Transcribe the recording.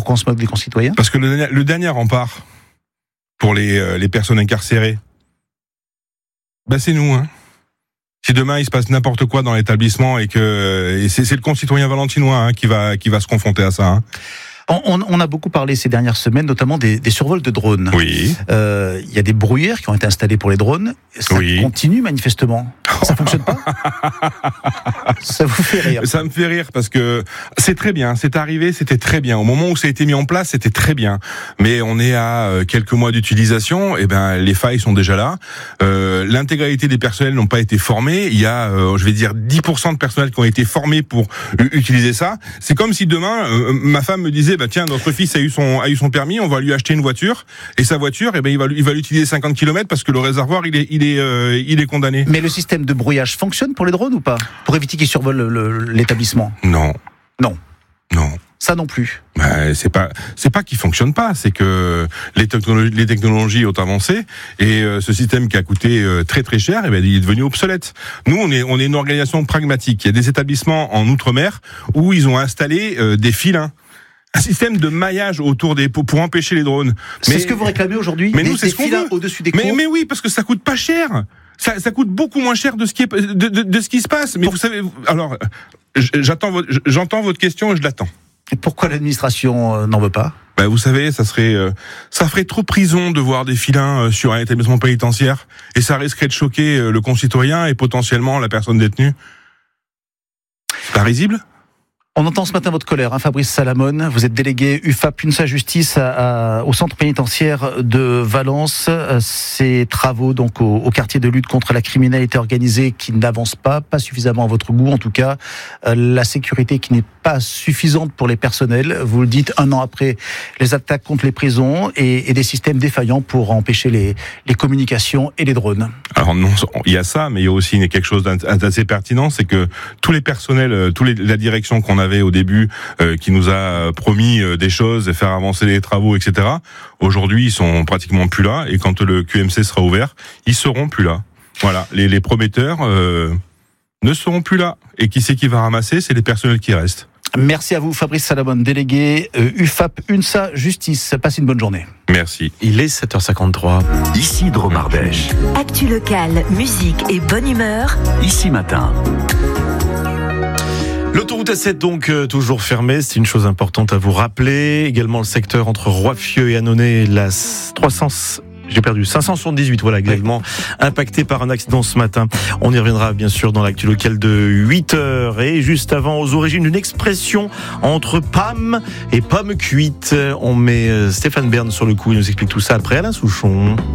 Pourquoi on se moque des concitoyens ? Parce que le dernier rempart pour les personnes incarcérées, c'est nous. Hein. Si demain il se passe n'importe quoi dans l'établissement et c'est le concitoyen valentinois qui va se confronter à ça. Hein. On a beaucoup parlé ces dernières semaines, notamment des survols de drones. Oui. Il y a des bruyères qui ont été installées pour les drones. Ça continue manifestement. Ça fonctionne pas ? Ça vous fait rire ? Ça me fait rire parce que c'est très bien. C'est arrivé, c'était très bien. Au moment où ça a été mis en place, c'était très bien. Mais on est à quelques mois d'utilisation. Et les failles sont déjà là. L'intégralité des personnels n'ont pas été formés. Il y a, 10% de personnels qui ont été formés pour utiliser ça. C'est comme si demain, ma femme me disait, tiens, notre fils a eu son permis, on va lui acheter une voiture. Et sa voiture, il va l'utiliser 50 km parce que le réservoir, il est condamné. Mais le système de brouillage fonctionne pour les drones ou pas ? Pour éviter qu'ils survolent l'établissement ? Non. Ça non plus. C'est pas qu'il fonctionne pas, c'est que les technologies ont avancé et ce système qui a coûté très très cher, il est devenu obsolète. Nous, on est une organisation pragmatique. Il y a des établissements en outre-mer où ils ont installé des filins. Un système de maillage autour pour empêcher les drones. C'est ce que vous réclamez aujourd'hui ? Mais nous, c'est ce qu'on filins veut. Au-dessus des cours ? Mais oui, parce que ça coûte pas cher. Ça coûte beaucoup moins cher de ce qui se passe. Mais vous savez, alors, j'entends votre question et je l'attends. Et pourquoi l'administration n'en veut pas ? Vous savez, ça ferait trop prison de voir des filins sur un établissement pénitentiaire et ça risquerait de choquer le concitoyen et potentiellement la personne détenue. C'est pas risible ? On entend ce matin votre colère, Fabrice Salamone. Vous êtes délégué UFAP UNSA Justice au centre pénitentiaire de Valence. Ces travaux donc au quartier de lutte contre la criminalité organisée qui n'avancent pas suffisamment à votre goût en tout cas. La sécurité qui n'est pas suffisante pour les personnels. Vous le dites 1 an après les attaques contre les prisons et des systèmes défaillants pour empêcher les communications et les drones. Alors non, il y a ça, mais il y a aussi quelque chose d'assez pertinent, c'est que tous les personnels, la direction qu'on avait au début, qui nous a promis des choses, et faire avancer les travaux, etc. Aujourd'hui, ils sont pratiquement plus là, et quand le QMC sera ouvert, ils seront plus là. Voilà, les prometteurs ne seront plus là. Et qui c'est qui va ramasser ? C'est les personnels qui restent. Merci à vous, Fabrice Salamone, délégué UFAP UNSA Justice. Passez une bonne journée. Merci. Il est 7h53. Isidre Mardèche. Actu locale, musique et bonne humeur. Ici Matin. L'autoroute A7 donc toujours fermée, c'est une chose importante à vous rappeler. Également le secteur entre Roiffieux et Annonay, la 578, voilà exactement, impacté par un accident ce matin. On y reviendra bien sûr dans l'actu locale de 8h. Et juste avant, aux origines d'une expression entre PAM et pomme cuite. On met Stéphane Bern sur le coup, il nous explique tout ça après Alain Souchon.